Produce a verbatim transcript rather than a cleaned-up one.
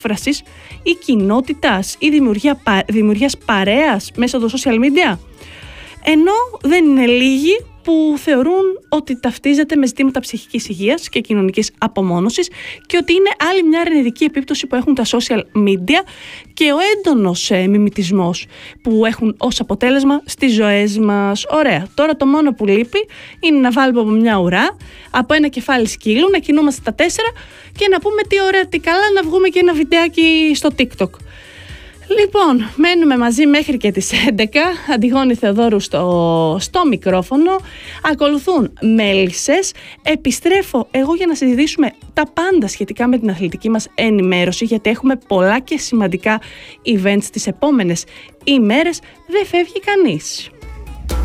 έκφρασης ή κοινότητας ή δημιουργία, δημιουργίας παρέας μέσα από το social media. Ενώ δεν είναι λίγοι που θεωρούν ότι ταυτίζεται με ζητήματα ψυχικής υγείας και κοινωνικής απομόνωσης και ότι είναι άλλη μια αρνητική επίπτωση που έχουν τα social media και ο έντονος ε, μιμητισμός που έχουν ως αποτέλεσμα στις ζωές μας. Ωραία, τώρα το μόνο που λείπει είναι να βάλουμε από μια ουρά, από ένα κεφάλι σκύλου, να κινούμαστε τα τέσσερα και να πούμε τι ωραία, τι καλά, να βγούμε και ένα βιντεάκι στο TikTok. Λοιπόν, μένουμε μαζί μέχρι και τις έντεκα. Αντιγόνη Θεοδόρου στο, στο μικρόφωνο. Ακολουθούν μέλισσες. Επιστρέφω εγώ για να συζητήσουμε τα πάντα σχετικά με την αθλητική μας ενημέρωση, γιατί έχουμε πολλά και σημαντικά events τις επόμενες ημέρες. Δεν φεύγει κανείς.